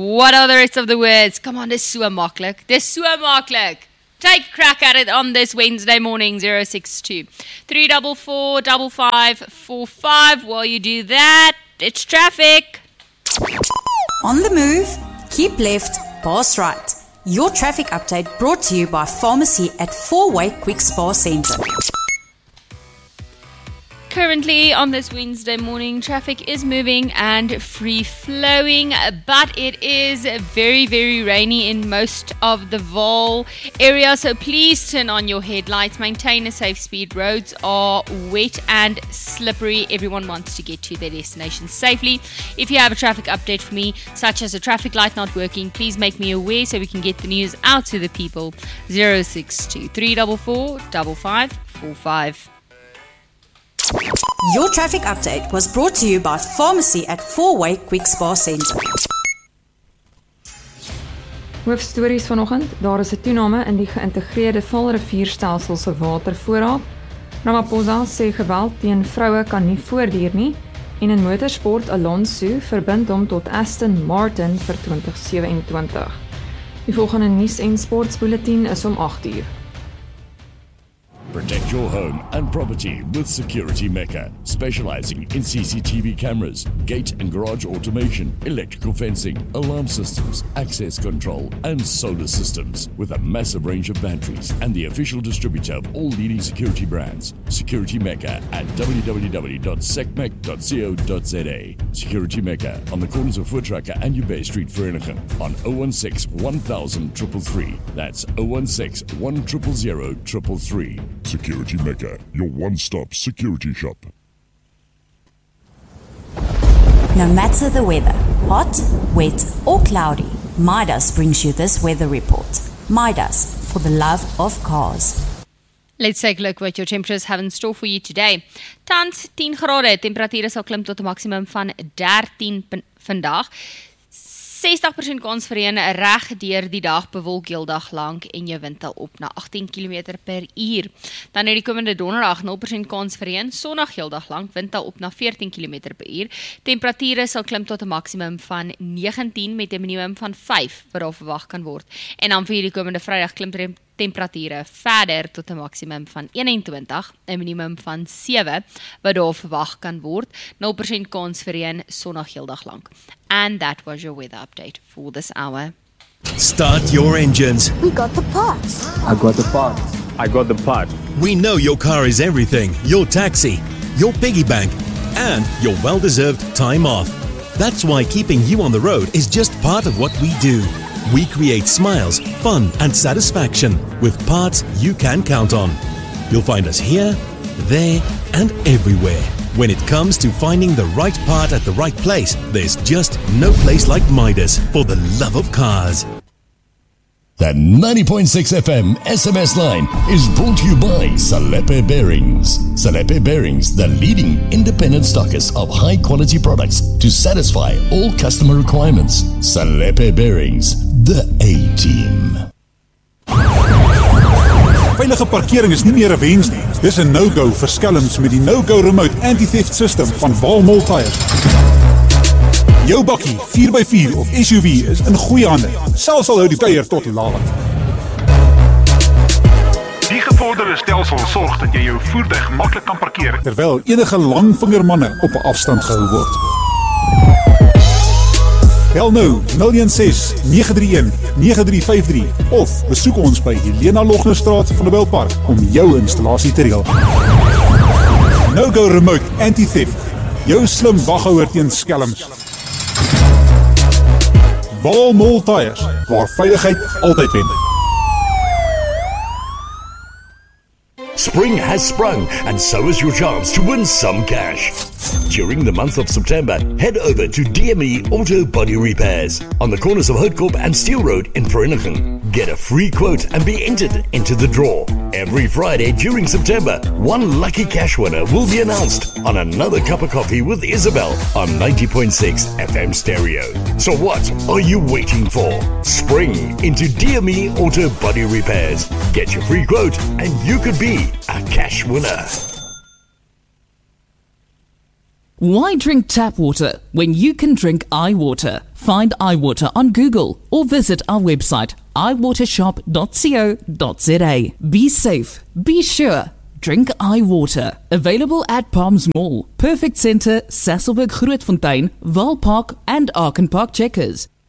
What are the rest of the words? Come on, dis so maklik. Dis so maklik. Take a crack at it on this Wednesday morning, 062 344 5545. While you do that, it's traffic. On the move, keep left, pass right. Your traffic update brought to you by Pharmacy at 4-Way Quick Spa Centre. Currently on this Wednesday morning, traffic is moving and free-flowing, but it is very, very rainy in most of the Vaal area, so please turn on your headlights, maintain a safe speed. Roads are wet and slippery. Everyone wants to get to their destination safely. If you have a traffic update for me, such as a traffic light not working, please make me aware so we can get the news out to the people. 062 344 5545. Your traffic update was brought to you by Pharmacy at 4-Way Quick Spa Centre. Hoofstories vanoggend, daar is 'n toename in die geïntegreerde Vaalrivierstelsel se watervoorraad. Ramaphosa sê geweld teen vroue kan nie voortduur nie en in motorsport Alonso verbind hom tot Aston Martin vir 2027. Die volgende nuus en sportbulletin is om 8:00. Protect your home and property with Security Mecca, specializing in CCTV cameras, gate and garage automation, electrical fencing, alarm systems, access control, and solar systems. With a massive range of batteries and the official distributor of all leading security brands, Security Mecca at www.secmec.co.za. Security Mecca on the corners of Voortrekker and Ubay Street, Vereniging, on 016 1000 333. That's 016 1000 333. Security Mecca, your one-stop security shop. No matter the weather, hot, wet or cloudy, Midas brings you this weather report. Midas, for the love of cars. Let's take a look what your temperatures have in store for you today. Tans 10 grade, temperature sal klim tot 'n maksimum van 13 vandag. 60% kans vir reën reg deur die dag, bewolk heeldag lank en jou wind tel op na 18 km per uur. Dan het die komende donderdag 0% kans vir reën, sonnig heeldag lank, wind tel op na 14 km per uur. Temperature sal klim tot 'n maksimum van 19 met 'n minimum van 5 wat daar verwag kan word. En dan vir die komende Vrydag klim temperature verder tot 'n maksimum van 21, 'n minimum van 7 wat daar verwag kan word. 0% kans vir reën, sonnig heeldag lank. And that was your weather update for this hour. Start your engines. We got the parts. I got the part. I got the part. We know your car is everything. Your taxi, your piggy bank, and your well-deserved time off. That's why keeping you on the road is just part of what we do. We create smiles, fun, and satisfaction with parts you can count on. You'll find us here, there, and everywhere. When it comes to finding the right part at the right place, there's just no place like Midas for the love of cars. The 90.6 FM SMS line is brought to you by Salepe Bearings. Salepe Bearings, the leading independent stockist of high-quality products to satisfy all customer requirements. Salepe Bearings, the A-team. Veilige parkering is nie meer 'n wens nie. Dis 'n no-go vir skelms met die no-go remote anti-theft system van Vaal Multiers. Jou bakkie, 4x4 of SUV is in goeie hande. Selfs al hou die kuier tot laat. Die gevorderde stelsel sorg dat jy jou voertuig maklik kan parkeer terwyl enige langvingermanne op 'n afstand gehou word. Bel nou 016 931 9353 of besoek ons by Helena Lognerstraat van der Bijlpark om jou installasie te reël. No-go remote anti-theft. Jou slim waghouer teen skelms. Vaal Multiers, waar veiligheid altyd wen. Spring has sprung, and so is your chance to win some cash. During the month of September, head over to DME Auto Body Repairs on the corners of Houtkorp and Steel Road in Vereniging. Get a free quote and be entered into the draw. Every Friday during September, one lucky cash winner will be announced on Another Cup of Coffee with Isabel on 90.6 FM Stereo. So what are you waiting for? Spring into DME Auto Body Repairs. Get your free quote and you could be a cash winner. Why drink tap water when you can drink iWater? Find iWater on Google or visit our website iwatershop.co.za. Be safe, be sure, drink iWater. Available at Palms Mall, Perfect Centre, Sasolburg Grootfontein, Waalpark and Arkenpark Checkers.